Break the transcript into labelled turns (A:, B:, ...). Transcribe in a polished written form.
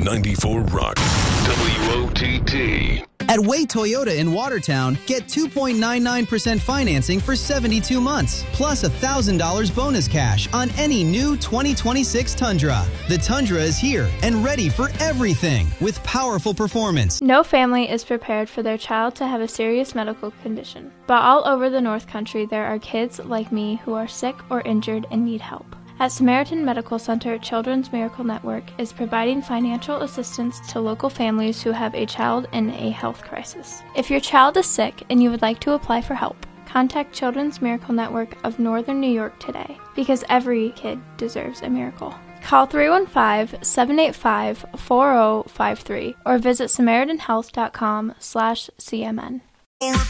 A: 94 Rock. WOTT.
B: At Way Toyota in Watertown, get 2.99% financing for 72 months, plus $1,000 bonus cash on any new 2026 Tundra. The Tundra is here and ready for everything with powerful performance.
C: No family is prepared for their child to have a serious medical condition. But all over the North Country, there are kids like me who are sick or injured and need help. At Samaritan Medical Center, Children's Miracle Network is providing financial assistance to local families who have a child in a health crisis. If your child is sick and you would like to apply for help, contact Children's Miracle Network of Northern New York today, because every kid deserves a miracle. Call 315-785-4053 or visit SamaritanHealth.com/CMN.